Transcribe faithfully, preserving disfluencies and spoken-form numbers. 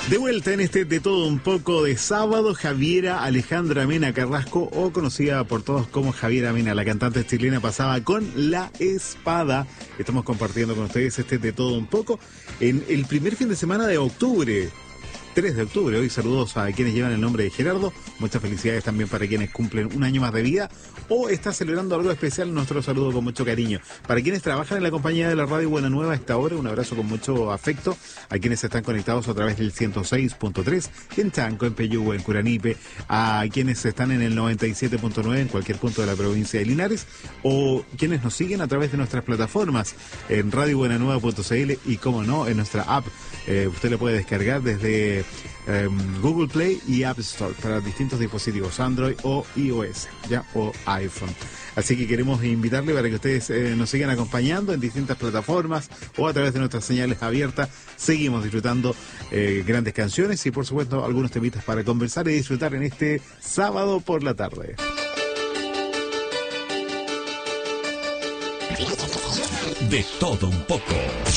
De vuelta en este De Todo Un Poco de sábado, Javiera Alejandra Mena Carrasco, o conocida por todos como Javiera Mena, la cantante chilena, pasaba con La Espada. Estamos compartiendo con ustedes este De Todo Un Poco en el primer fin de semana de octubre. tres de octubre, hoy saludos a quienes llevan el nombre de Gerardo, muchas felicidades también para quienes cumplen un año más de vida o está celebrando algo especial, nuestro saludo con mucho cariño. Para quienes trabajan en la compañía de la Radio Buena Nueva a esta hora, un abrazo con mucho afecto a quienes están conectados a través del ciento seis punto tres en Chanco, en Peyúgue, en Curanipe, a quienes están en el noventa y siete punto nueve en cualquier punto de la provincia de Linares, o quienes nos siguen a través de nuestras plataformas en radio buena nueva punto c l y, como no, en nuestra app. Eh, usted la puede descargar desde Um, Google Play y App Store para distintos dispositivos Android o iOS, ya, o iPhone. Así que queremos invitarle para que ustedes eh, nos sigan acompañando en distintas plataformas o a través de nuestras señales abiertas. Seguimos disfrutando eh, grandes canciones y, por supuesto, algunos temitas para conversar y disfrutar en este sábado por la tarde. De Todo Un Poco.